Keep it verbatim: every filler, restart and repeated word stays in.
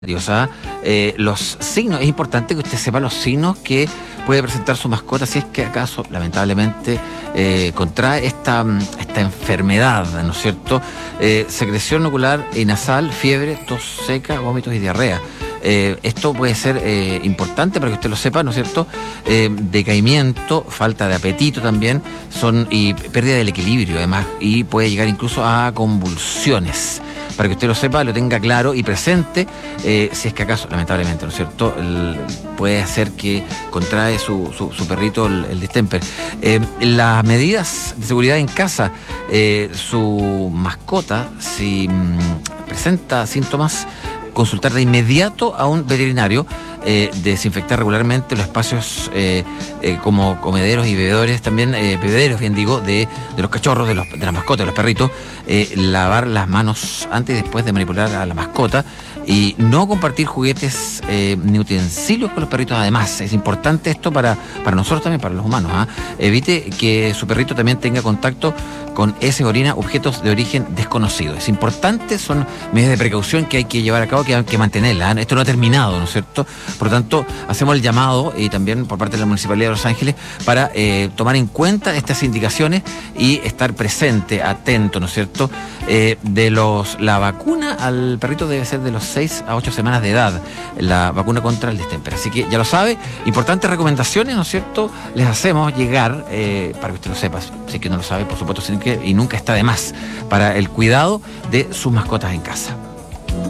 ¿ah? Eh, los signos, es importante que usted sepa los signos que puede presentar su mascota si es que acaso, lamentablemente, eh, contrae esta, esta enfermedad, ¿no es cierto? Eh, secreción ocular y nasal, fiebre, tos seca, vómitos y diarrea. Eh, esto puede ser eh, importante para que usted lo sepa, ¿no es cierto? Eh, decaimiento, falta de apetito también, son y pérdida del equilibrio además, y puede llegar incluso a convulsiones. Para que usted lo sepa, lo tenga claro y presente, eh, si es que acaso, lamentablemente, ¿no es cierto?, el, puede ser que contrae su, su, su perrito el, el distemper. Eh, las medidas de seguridad en casa, eh, su mascota, si mmm, presenta síntomas, consultar de inmediato a un veterinario, eh, desinfectar regularmente los espacios eh, eh, como comederos y bebedores, también eh, bebederos, bien digo, de, de los cachorros, de, los, de las mascotas, de los perritos, eh, lavar las manos antes y después de manipular a la mascota y no compartir juguetes eh, ni utensilios con los perritos. Además, es importante esto para, para nosotros también, para los humanos, ¿eh? Evite que su perrito también tenga contacto con heces, orina, objetos de origen desconocido. Es importante, son medidas de precaución que hay que llevar a cabo, que hay que mantenerlas, ¿eh? Esto no ha terminado, ¿no es cierto? Por lo tanto, hacemos el llamado, y también por parte de la Municipalidad de Los Ángeles, para eh, tomar en cuenta estas indicaciones y estar presente, atento, ¿no es cierto? Eh, de los la vacuna al perrito debe ser de los seis a ocho semanas de edad, la vacuna contra el distemper. Así que ya lo sabe, importantes recomendaciones, ¿no es cierto? Les hacemos llegar, eh, para que usted lo sepa, si es que no lo sabe, por supuesto, sin que, y nunca está de más, para el cuidado de sus mascotas en casa.